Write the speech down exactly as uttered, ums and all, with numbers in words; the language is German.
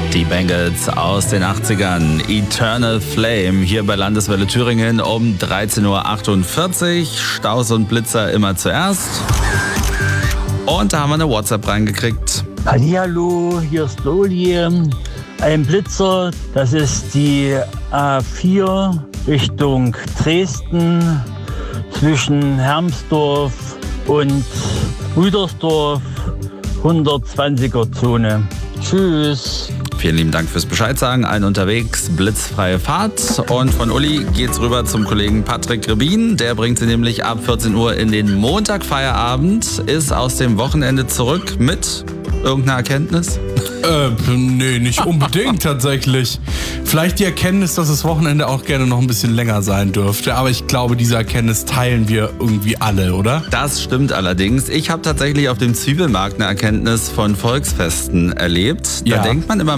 Die Bangles aus den achtzigern, Eternal Flame, hier bei Landeswelle Thüringen um dreizehn Uhr achtundvierzig. Staus und Blitzer immer zuerst. Und da haben wir eine WhatsApp reingekriegt. Hallihallo, hier ist Loli. Ein Blitzer, das ist die A vier Richtung Dresden zwischen Hermsdorf und Rüdersdorf, hundertzwanziger Zone. Tschüss. Vielen lieben Dank fürs Bescheid sagen. Allen unterwegs, blitzfreie Fahrt. Und von Uli geht's rüber zum Kollegen Patrick Rebin. Der bringt sie nämlich ab vierzehn Uhr in den Montagfeierabend, ist aus dem Wochenende zurück mit irgendeiner Erkenntnis? Äh, nee, nicht unbedingt tatsächlich. Vielleicht die Erkenntnis, dass das Wochenende auch gerne noch ein bisschen länger sein dürfte. Aber ich glaube, diese Erkenntnis teilen wir irgendwie alle, oder? Das stimmt allerdings. Ich habe tatsächlich auf dem Zwiebelmarkt eine Erkenntnis von Volksfesten erlebt. Da Ja. denkt man immer